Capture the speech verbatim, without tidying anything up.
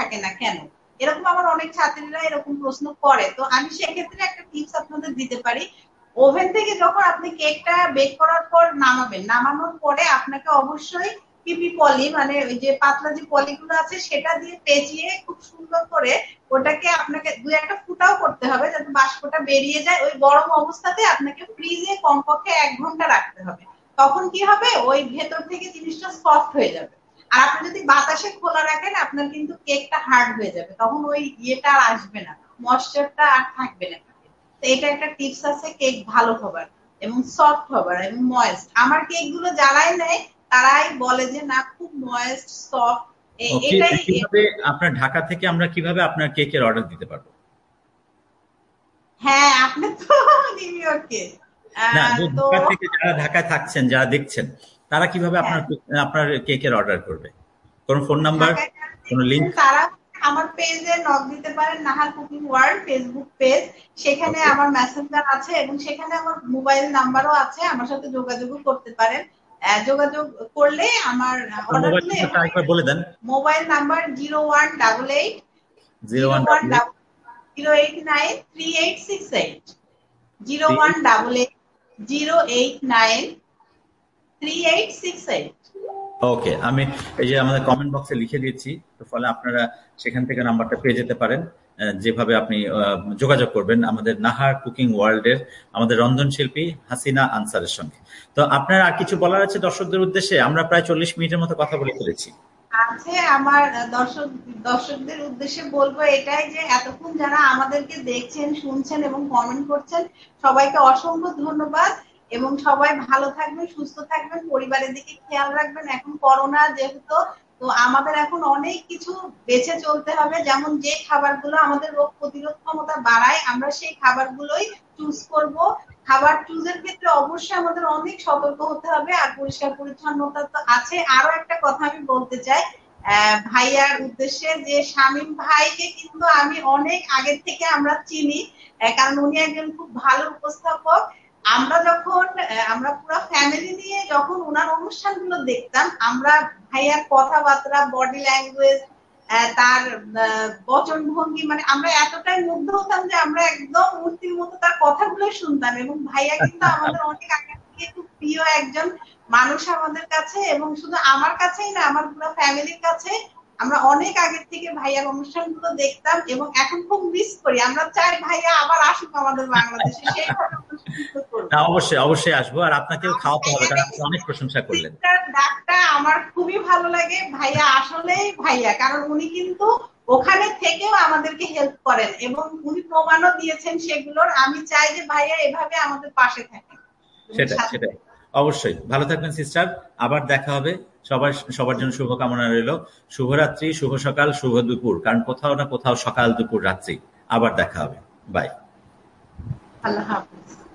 থাকে না কেন? এরকম আমার অনেক ছাত্রীরা এরকম প্রশ্ন করে। তো আমি সেক্ষেত্রে একটা টিপস আপনাদের দিতে পারি। ওভেন থেকে যখন আপনি কেকটা বেক করার পর নামাবেন, নামানোর পরে আপনাকে অবশ্যই পিপি পলি মানে ওই যে পাতলা যে পলিগুলো আছে সেটা দিয়ে পেঁচিয়ে খুব সুন্দর করে ওটাকে আপনাকে দুই একটা ফুটাও করতে হবে যাতে বাষ্পটা বেরিয়ে যায়। ওই গরম অবস্থাতে আপনাকে ফ্রিজে কমপক্ষে এক ঘন্টা রাখতে হবে। তখন কি হবে, ওই ভেতর থেকে জিনিসটা সফট হয়ে যাবে। আর আপনি যদি বাতাসে খোলা রাখেন আপনার কিন্তু কেকটা হার্ড হয়ে যাবে, তখন ওই ইয়েটা আর আসবে না, ময়েশ্চারটা আর থাকবে না। তো এটা একটা টিপস আছে কেক ভালো হবার এবং সফট হবার এবং ময়েস্ট। আমার কেক গুলো যারাই নেয় তারাই বলে যে না খুব ময়েস্ট সফট। ওকে, এটাই কিভাবে আপনার ঢাকা থেকে আমরা কিভাবে আপনার কেকের অর্ডার দিতে পারবো? হ্যাঁ, আপনি তো নিউ ইয়র্কে। না, আহ, যে তো ঢাকা থেকে যারা ঢাকায় থাকছেন, যারা দেখছেন, তারা কিভাবে আপনার হ্যাঁ, আপনার কেকের অর্ডার করবে? কোন ফোন নাম্বার, ঢাকায় যারা কোন দেখছেন লিংক? তারা আমার পেজে নক দিতে পারেন, Nahar cooking world Facebook page. সেখানে ওকে, আমার মেসেঞ্জার আছে এবং সেখানে আমার মোবাইল নাম্বারও আছে, আমার সাথে যোগাযোগও করতে পারেন। আহ, যোগাযোগ করলে আমার আপনার অর্ডার মোবাইল দিলে নাম্বারটা আরেকবার বলে দেন। Mobile number zero one double eight zero zero one one double eight double zero eight nine three eight six eight zero three one eight double eight zero eight nine three eight six eight. ওকে, আমি এই যে আমাদের comment বক্সে লিখে দিচ্ছি, তো ফলে আপনারা সেখান থেকে নাম্বারটা পেয়ে যেতে পারেন। আহ, যেভাবে আপনি আহ, যোগাযোগ করবেন আমাদের নাহার কুকিং ওয়ার্ল্ডের আমাদের রন্ধনশিল্পী হাসিনা আনসারের সঙ্গে। তো আপনার আর কিছু বলার আছে দর্শকদের উদ্দেশ্যে? আমরা প্রায় চল্লিশ মিনিটের মতো কথা বলে ফেলেছি। আছে আমার দর্শক দর্শকদের উদ্দেশ্যে বলবো এটাই যে এতক্ষণ যারা আমাদেরকে দেখছেন, শুনছেন এবং কমেন্ট করছেন, সবাইকে অসংখ্য ধন্যবাদ। এবং সবাই ভালো থাকবেন, সুস্থ থাকবেন, পরিবারের দিকে খেয়াল রাখবেন। এখন করোনা যেহেতু, তো আমাদের এখন অনেক কিছু বেঁচে চলতে হবে। যেমন যে খাবারগুলো আমাদের রোগ প্রতিরোধ ক্ষমতা বাড়ায় আমরা সেই খাবারগুলোই চুজ করব। খাবার চুজের ক্ষেত্রে অবশ্যই আমাদের অনেক সতর্ক হতে হবে। আর পরিষ্কার পরিচ্ছন্নতা তো আছে। আরো একটা কথা আমি বলতে চাই আহ ভাইয়ার উদ্দেশ্যে, যে শামীম ভাইকে কিন্তু আমি অনেক আগের থেকে আমরা চিনি, আহ, কারণ উনি একজন খুব ভালো উপস্থাপক। আমরা যখন আহ, আমরা পুরো ফ্যামিলি নিয়ে যখন ওনার অনুষ্ঠানগুলো দেখতাম, আমরা ভাইয়ার কথাবার্তা, বডি ল্যাঙ্গুয়েজ, তার আহ, বচন ভঙ্গি, মানে আমরা এতটাই মুগ্ধ হতাম যে আমরা একদম মূর্তির মতো তার কথাগুলোই শুনতাম। এবং ভাইয়া কিন্তু আমাদের অনেক আগে থেকে খুব প্রিয় একজন মানুষ আমাদের কাছে, এবং শুধু আমার কাছেই না, আমার পুরো ফ্যামিলির কাছে। আমরা অনেক আগের থেকে ভাইয়ার অনুষ্ঠানগুলো দেখতাম এবং এখন খুব মিস করি। আমরা চাই ভাইয়া আবার আসুক আমাদের বাংলাদেশে, সেইভাবে অনুষ্ঠানগুলো না, করবো। অবশ্যই অবশ্যই আসবো, আর আপনাকেও আর খাওয়াতে হবে ভাইয়ার কারণ এই আপনি অনেক প্রশংসা করলেন। সিস্টার ডাকটা আমার খুবই ভালো লাগে। ভাইয়া আসলেই ভাইয়া, কারণ উনি কিন্তু ওখানে থেকেও আমাদেরকে হেল্প করেন এবং উনি প্রমাণও দিয়েছেন সেগুলোর। আমি চাই যে ভাইয়া এভাবে আমাদের পাশে থাকেন এবং সেটাই সাথে সেটাই থাকেন। অবশ্যই ভালো থাকবেন সিস্টার। আবার দেখা হবে। সবার সবার জন্য শুভকামনা রইল। শুভরাত্রি, শুভ সকাল, শুভ দুপুর, কারণ কোথাও না কোথাও সকাল দুপুর রাত্রি। আবার দেখা হবে। বাই। আল্লাহ হাফিজ।